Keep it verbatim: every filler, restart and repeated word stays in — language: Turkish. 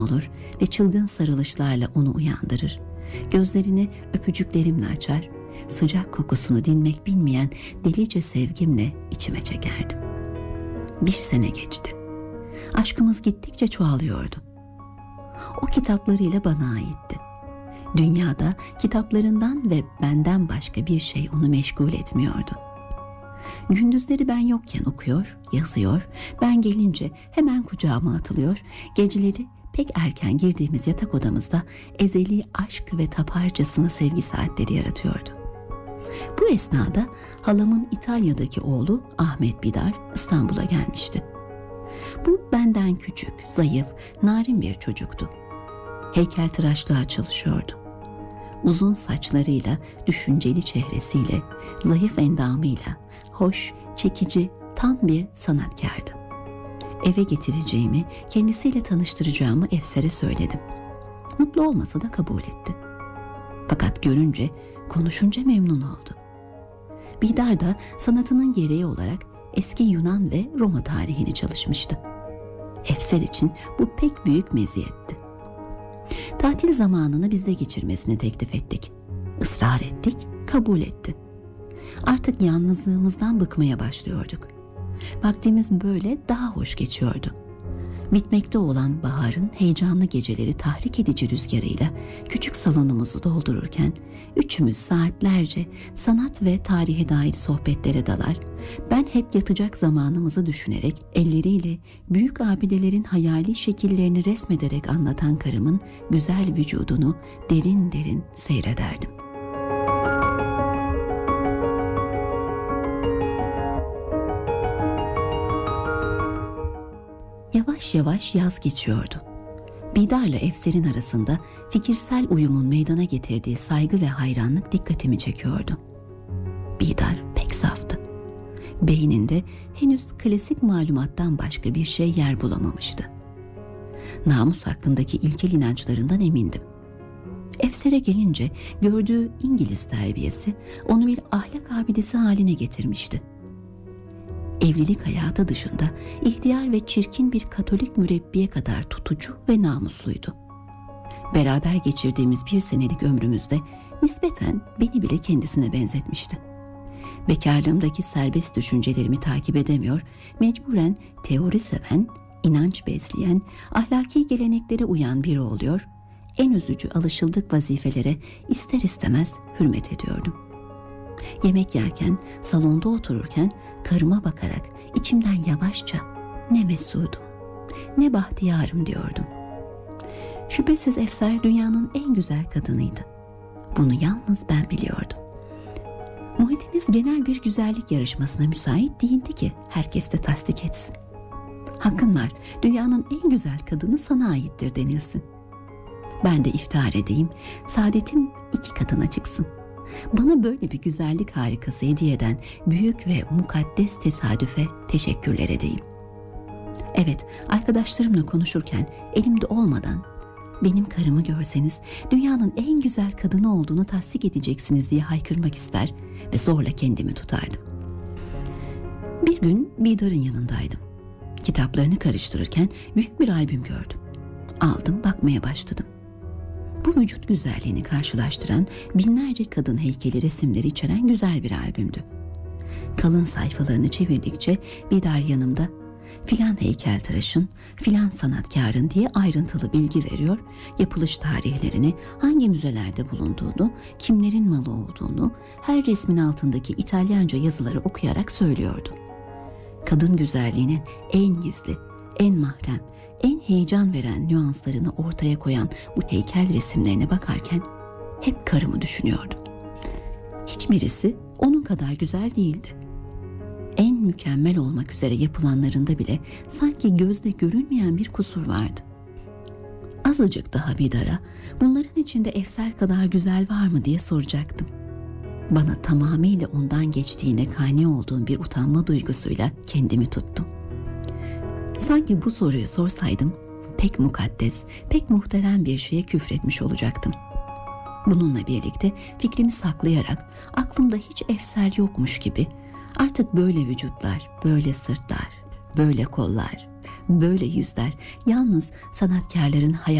olur ve çılgın sarılışlarla onu uyandırır. Gözlerini öpücüklerimle açar, sıcak kokusunu dinmek bilmeyen delice sevgimle içime çekerdim. Bir sene geçti. Aşkımız gittikçe çoğalıyordu. O kitaplarıyla bana aitti. Dünyada kitaplarından ve benden başka bir şey onu meşgul etmiyordu. Gündüzleri ben yokken okuyor, yazıyor, ben gelince hemen kucağıma atılıyor, geceleri pek erken girdiğimiz yatak odamızda ezeli aşk ve taparcasına sevgi saatleri yaratıyordu. Bu esnada halamın İtalya'daki oğlu Ahmet Bidar İstanbul'a gelmişti. Bu benden küçük, zayıf, narin bir çocuktu. Heykeltıraşlığa çalışıyordu. Uzun saçlarıyla, düşünceli çehresiyle, zayıf endamıyla, hoş, çekici, tam bir sanatkardı. Eve getireceğimi, kendisiyle tanıştıracağımı Efser'e söyledim. Mutlu olmasa da kabul etti. Fakat görünce, konuşunca memnun oldu. Bidar da sanatının gereği olarak eski Yunan ve Roma tarihini çalışmıştı. Efser için bu pek büyük meziyetti. Tatil zamanını bizde geçirmesini teklif ettik. Israr ettik, kabul etti. Artık yalnızlığımızdan bıkmaya başlıyorduk. Vaktimiz böyle daha hoş geçiyordu. Bitmekte olan baharın heyecanlı geceleri tahrik edici rüzgarıyla küçük salonumuzu doldururken üçümüz saatlerce sanat ve tarihe dair sohbetlere dalar, ben hep yatacak zamanımızı düşünerek elleriyle büyük abidelerin hayali şekillerini resmederek anlatan karımın güzel vücudunu derin derin seyrederdim. Yavaş yavaş yaz geçiyordu. Bidar'la Efser'in arasında fikirsel uyumun meydana getirdiği saygı ve hayranlık dikkatimi çekiyordu. Bidar pek saftı. Beyninde henüz klasik malumattan başka bir şey yer bulamamıştı. Namus hakkındaki ilkel inançlarından emindim. Efser'e gelince gördüğü İngiliz terbiyesi onu bir ahlak abidesi haline getirmişti. Evlilik hayatı dışında ihtiyar ve çirkin bir Katolik mürebbiye kadar tutucu ve namusluydu. Beraber geçirdiğimiz bir senelik ömrümüzde nispeten beni bile kendisine benzetmişti. Bekarlığımdaki serbest düşüncelerimi takip edemiyor, mecburen teori seven, inanç besleyen, ahlaki geleneklere uyan biri oluyor, en üzücü alışıldık vazifelere ister istemez hürmet ediyordum. Yemek yerken, salonda otururken karıma bakarak içimden yavaşça ne mesudum, ne bahtiyarım diyordum. Şüphesiz Efser dünyanın en güzel kadınıydı. Bunu yalnız ben biliyordum. Muhitimiz genel bir güzellik yarışmasına müsait değildi ki herkes de tasdik etsin. Hakkın var, dünyanın en güzel kadını sana aittir denilsin. Ben de iftihar edeyim, saadetim iki katına çıksın. Bana böyle bir güzellik harikası hediye eden büyük ve mukaddes tesadüfe teşekkürler edeyim. Evet, arkadaşlarımla konuşurken elimde olmadan benim karımı görseniz dünyanın en güzel kadını olduğunu tasdik edeceksiniz diye haykırmak ister ve zorla kendimi tutardım. Bir gün Bidar'ın yanındaydım. Kitaplarını karıştırırken büyük bir albüm gördüm. Aldım, bakmaya başladım. Bu vücut güzelliğini karşılaştıran binlerce kadın heykeli resimleri içeren güzel bir albümdü. Kalın sayfalarını çevirdikçe Bidar yanımda filan heykeltıraşın, filan sanatkarın diye ayrıntılı bilgi veriyor, yapılış tarihlerini, hangi müzelerde bulunduğunu, kimlerin malı olduğunu, her resmin altındaki İtalyanca yazıları okuyarak söylüyordu. Kadın güzelliğinin en gizli, en mahrem, en heyecan veren nüanslarını ortaya koyan bu heykel resimlerine bakarken hep karımı düşünüyordum. Hiçbirisi onun kadar güzel değildi. En mükemmel olmak üzere yapılanlarında bile sanki gözde görünmeyen bir kusur vardı. Azıcık daha Bidar'a bunların içinde Efser kadar güzel var mı diye soracaktım. Bana tamamıyla ondan geçtiğine kani olduğum bir utanma duygusuyla kendimi tuttum. Sanki bu soruyu sorsaydım pek mukaddes, pek muhterem bir şeye küfretmiş olacaktım. Bununla birlikte fikrimi saklayarak aklımda hiç Efser yokmuş gibi artık böyle vücutlar, böyle sırtlar, böyle kollar, Böyle yüzler yalnız sanatkarların hayal